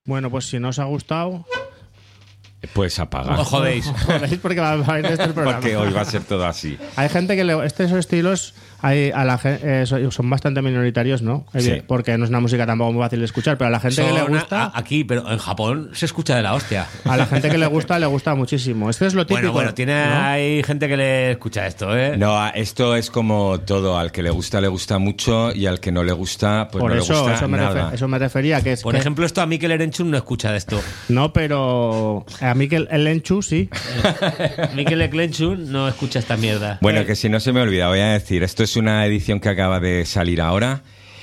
Bueno, pues si no os ha gustado... Pues apagar. No jodéis. Jodéis porque va a ir de este programa. Porque hoy va a ser todo así. Hay gente que estos estilos son bastante minoritarios, ¿no? Sí. Porque no es una música tampoco muy fácil de escuchar, pero a la gente que le gusta... Aquí, pero en Japón se escucha de la hostia. A la gente que le gusta muchísimo. Este es lo típico. Bueno, ¿no? hay gente que le escucha esto, ¿eh? No, esto es como todo. Al que le gusta mucho, y al que no le gusta, pues por no eso, le gusta nada. eso me refería. Que es Por ejemplo, esto a Mikel Erenchun no escucha de esto. No, pero a Mikel Erenchun sí. Mikel Erenchun no escucha esta mierda. Bueno, que si no se me olvida, voy a decir, esto es una edición que acaba de salir ahora,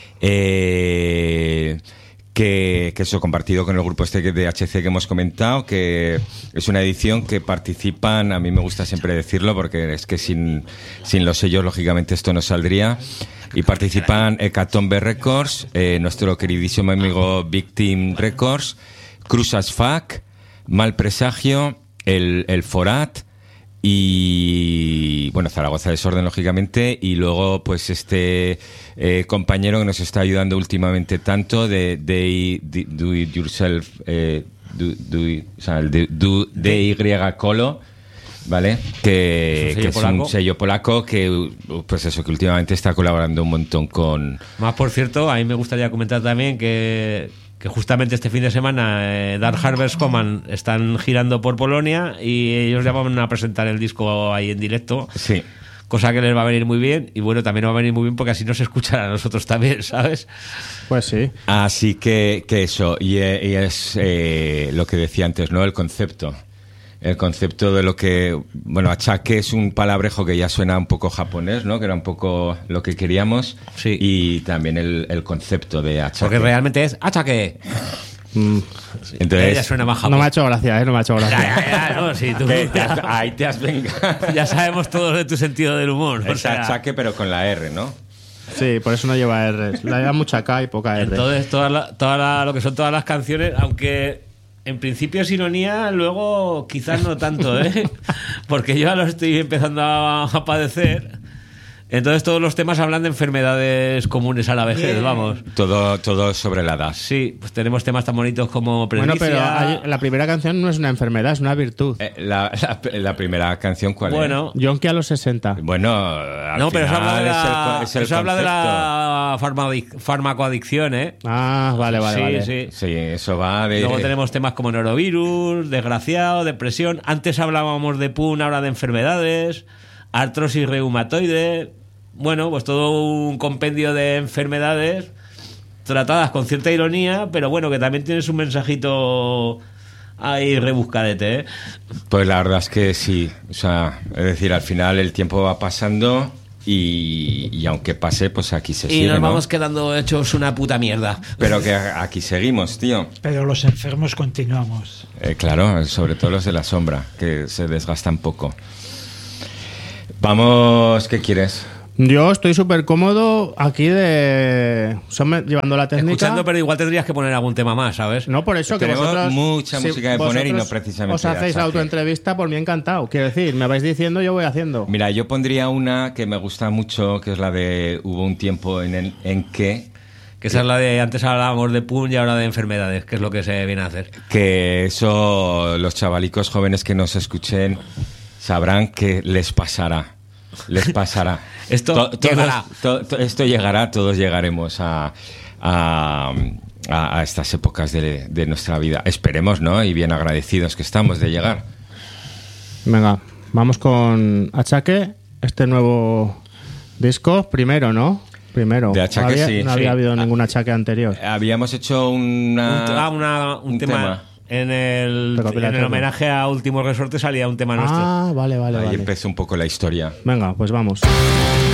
que eso compartido con el grupo este de HC que hemos comentado, que es una edición que participan, a mí me gusta siempre decirlo porque es que sin los sellos lógicamente esto no saldría, y participan Hecatombe Records, nuestro queridísimo amigo Victim Records, Cruz as Fuck, Mal Presagio, el Forat y bueno, Zaragoza Desorden lógicamente, y luego pues este compañero que nos está ayudando últimamente tanto de Do It Yourself, DY Colo, ¿vale? Que es un sello polaco que pues eso, que últimamente está colaborando un montón con... Más, por cierto, a mí me gustaría comentar también que justamente este fin de semana Dark Harvest Command están girando por Polonia y ellos ya van a presentar el disco ahí en directo. Sí. Cosa que les va a venir muy bien, y bueno, también nos va a venir muy bien porque así nos escuchan a nosotros también, ¿sabes? Pues sí. Así que eso, y es lo que decía antes, ¿no? El concepto de lo que... Bueno, achaque es un palabrejo que ya suena un poco japonés, ¿no? Que era un poco lo que queríamos. Sí. Y también el concepto de achaque. Porque realmente es achaque. Entonces, ya suena más japonés. No me ha hecho gracia, no me ha hecho gracia. Ya, no, sí, tú... ahí te has vengado. Ya sabemos todos de tu sentido del humor. Es achaque, pero con la R, ¿no? Sí, por eso no lleva R. La lleva mucha K y poca R. Entonces, lo que son todas las canciones, aunque en principio es ironía, luego quizás no tanto, ¿eh? Porque yo ya lo estoy empezando a padecer. Entonces todos los temas hablan de enfermedades comunes a la vejez, vamos. Todo sobre la edad. Sí, pues tenemos temas tan bonitos como Bueno, Predicia. pero la primera canción no es una enfermedad, es una virtud. La primera canción, ¿cuál bueno, es? Yonki a los 60. Bueno, no, pero eso habla de eso habla de la farmacoadicción, ¿eh? Ah, vale. Sí. Sí, eso va de... Luego tenemos temas como norovirus, desgraciado, depresión. Antes hablábamos de PUN, ahora de enfermedades, artrosis reumatoide. Bueno, pues todo un compendio de enfermedades tratadas con cierta ironía, pero bueno, que también tienes un mensajito ahí rebuscadete, ¿eh? Pues la verdad es que sí. O sea, es decir, al final el tiempo va pasando y aunque pase, pues aquí se sigue, y nos ¿no? vamos quedando hechos una puta mierda. Pero que aquí seguimos, tío. Pero los enfermos continuamos. Claro, sobre todo los de la sombra, que se desgastan poco. Vamos, ¿qué quieres? Yo estoy súper cómodo aquí llevando la técnica. Escuchando, pero igual tendrías que poner algún tema más, ¿sabes? No, por eso que Tenemos vosotros... mucha música de poner y no precisamente os hacéis de la achaque. autoentrevista, por mí encantado. Quiero decir, me vais diciendo, yo voy haciendo. Mira, yo pondría una que me gusta mucho, que es la de Hubo un tiempo en que esa es la de antes hablábamos de PUN y ahora de enfermedades, que es lo que se viene a hacer. Que eso los chavalicos jóvenes que nos escuchen sabrán que les pasará. Esto llegará. Esto llegará, todos llegaremos a estas épocas de nuestra vida. Esperemos, ¿no? Y bien agradecidos que estamos de llegar. Venga, vamos con Achaque, este nuevo disco, primero, ¿no? Primero. De Achaque, sí. No había habido ningún Achaque anterior. Habíamos hecho un tema. En el homenaje a Último Resorte salía un tema nuestro. Ah, vale. Ahí empezó un poco la historia. Venga, pues vamos.